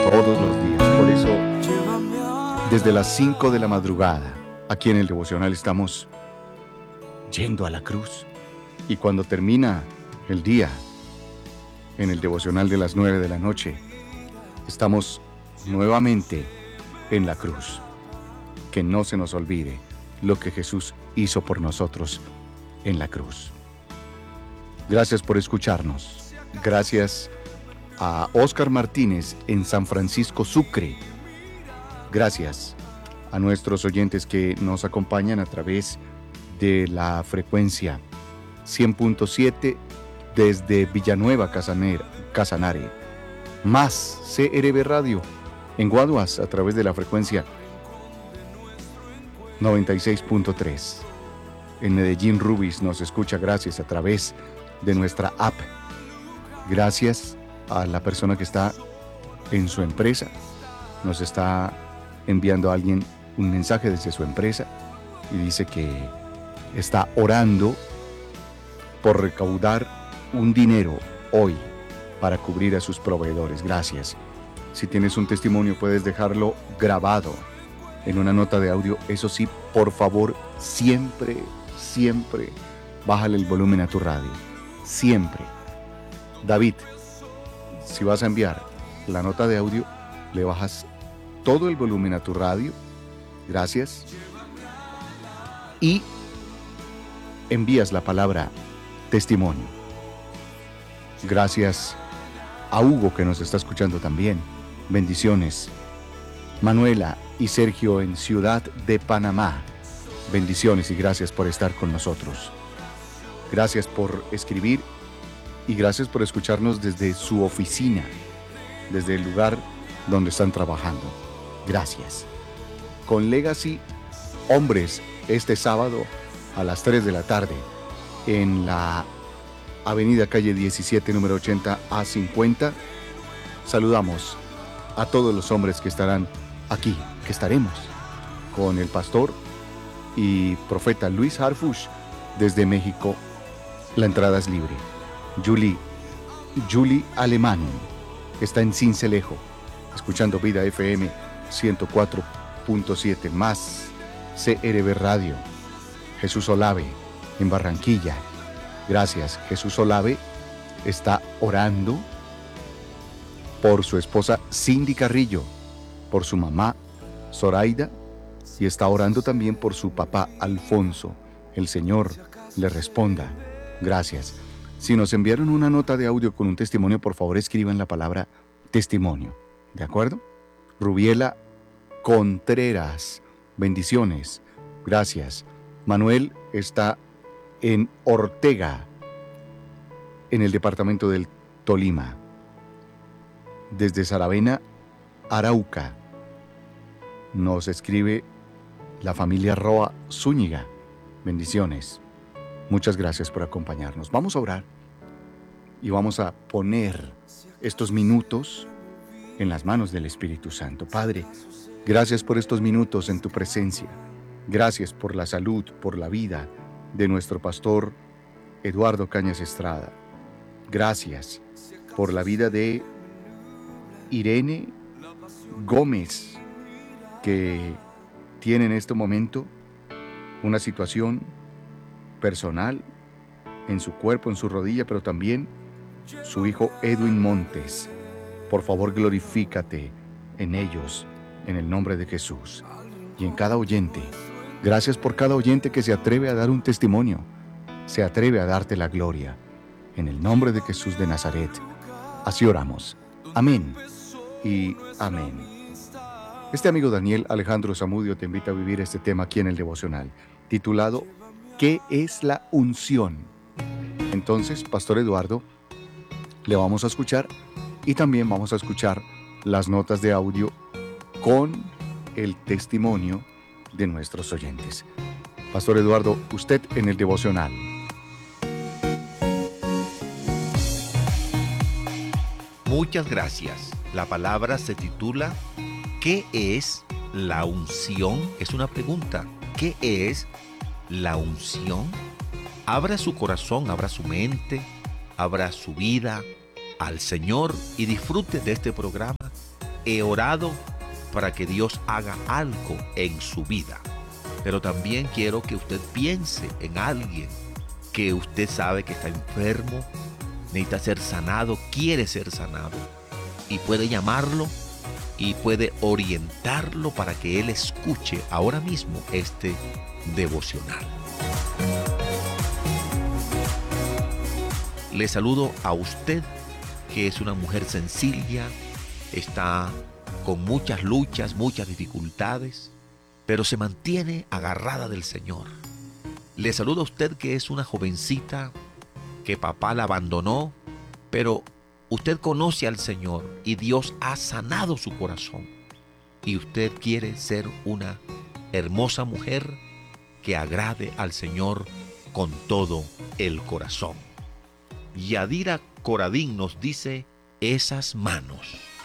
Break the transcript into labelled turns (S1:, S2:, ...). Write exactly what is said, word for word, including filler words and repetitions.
S1: todos los días. Por eso, desde las cinco de la madrugada, aquí en el devocional estamos yendo a la cruz. Y cuando termina el día, en el devocional de las nueve de la noche, estamos nuevamente en la cruz. Que no se nos olvide lo que Jesús hizo por nosotros en la cruz. Gracias por escucharnos. Gracias a Oscar Martínez en San Francisco Sucre. Gracias a nuestros oyentes que nos acompañan a través de la frecuencia cien punto siete desde Villanueva, Casanare, Casanare. Más C R B Radio en Guaduas a través de la frecuencia noventa y seis punto tres. En Medellín, Rubis nos escucha gracias a través de nuestra app. Gracias a la persona que está en su empresa. Nos está enviando a alguien un mensaje desde su empresa y dice que está orando por recaudar un dinero hoy para cubrir a sus proveedores. Gracias. Si tienes un testimonio, puedes dejarlo grabado en una nota de audio. Eso sí, por favor, siempre, siempre bájale el volumen a tu radio. Siempre. David, si vas a enviar la nota de audio, le bajas todo el volumen a tu radio. Gracias. Y envías la palabra testimonio. Gracias a Hugo, que nos está escuchando también. Bendiciones. Manuela y Sergio en Ciudad de Panamá. Bendiciones y gracias por estar con nosotros. Gracias por escribir y gracias por escucharnos desde su oficina, desde el lugar donde están trabajando. Gracias. Con Legacy Hombres, este sábado a las tres de la tarde en la avenida calle diecisiete, número ochenta A cincuenta. Saludamos a todos los hombres que estarán aquí, que estaremos con el pastor y profeta Luis Harfush desde México. La entrada es libre. Julie, Julie Alemán está en Cincelejo, escuchando Vida F M ciento cuatro punto siete, más C R B Radio. Jesús Olave en Barranquilla. Gracias. Jesús Olave está orando por su esposa Cindy Carrillo, por su mamá Zoraida, y está orando también por su papá Alfonso. El Señor le responda. Gracias. Si nos enviaron una nota de audio con un testimonio, por favor escriban la palabra testimonio. ¿De acuerdo? Rubiela Contreras. Bendiciones. Gracias. Manuel está en Ortega, en el departamento del Tolima. Desde Saravena, Arauca, nos escribe la familia Roa Zúñiga. Bendiciones. Muchas gracias por acompañarnos. Vamos a orar y vamos a poner estos minutos en las manos del Espíritu Santo. Padre, gracias por estos minutos en tu presencia. Gracias por la salud, por la vida de nuestro pastor Eduardo Cañas Estrada. Gracias por la vida de Irene Gómez, que tiene en este momento una situación personal en su cuerpo, en su rodilla, pero también su hijo Edwin Montes. Por favor, glorifícate en ellos, en el nombre de Jesús, y en cada oyente. Gracias por cada oyente que se atreve a dar un testimonio, se atreve a darte la gloria. En el nombre de Jesús de Nazaret, así oramos. Amén y amén. Este amigo Daniel Alejandro Zamudio te invita a vivir este tema aquí en el devocional, titulado ¿Qué es la unción? Entonces, Pastor Eduardo, le vamos a escuchar y también vamos a escuchar las notas de audio con el testimonio de nuestros oyentes. Pastor Eduardo, usted en el devocional.
S2: Muchas gracias. La palabra se titula ¿Qué es la unción? Es una pregunta. ¿Qué es la unción? Abra su corazón, abra su mente, abra su vida al Señor y disfrute de este programa he orado para que Dios haga algo en su vida. Pero también quiero que usted piense en alguien que usted sabe que está enfermo, necesita ser sanado, quiere ser sanado, y puede llamarlo y puede orientarlo para que él escuche ahora mismo este devocional. Le saludo a usted, que es una mujer sencilla, está con muchas luchas, muchas dificultades, pero se mantiene agarrada del Señor. Le saludo a usted, que es una jovencita que papá la abandonó, pero usted conoce al Señor y Dios ha sanado su corazón. Y usted quiere ser una hermosa mujer que agrade al Señor con todo el corazón. Yadira Coradín nos dice: esas manos.